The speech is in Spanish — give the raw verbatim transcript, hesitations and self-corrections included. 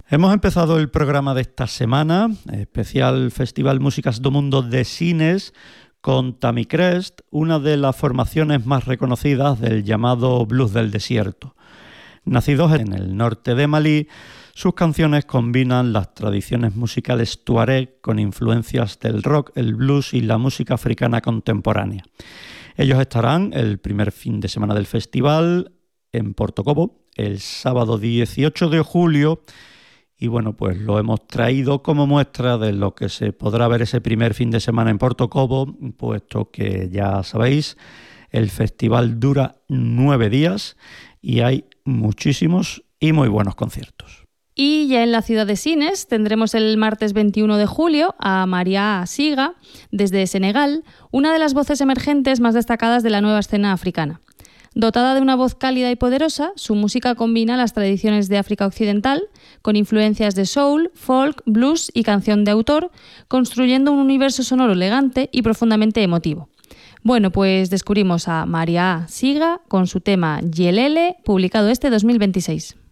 Hemos empezado el programa de esta semana, especial Festival Músicas do Mundo de Sines, con Tammy Crest, una de las formaciones más reconocidas del llamado blues del desierto. Nacidos en el norte de Malí, sus canciones combinan las tradiciones musicales tuareg con influencias del rock, el blues y la música africana contemporánea. Ellos estarán el primer fin de semana del festival en Porto Cobo, el sábado dieciocho de julio, y bueno, pues lo hemos traído como muestra de lo que se podrá ver ese primer fin de semana en Porto Cobo, puesto que ya sabéis, el festival dura nueve días y hay muchísimos y muy buenos conciertos. Y ya en la ciudad de Sines tendremos el martes veintiuno de julio a Maria Siga, desde Senegal, una de las voces emergentes más destacadas de la nueva escena africana. Dotada de una voz cálida y poderosa, su música combina las tradiciones de África Occidental con influencias de soul, folk, blues y canción de autor, construyendo un universo sonoro elegante y profundamente emotivo. Bueno, pues descubrimos a Maria Siga con su tema Yelele, publicado este dos mil veintiséis.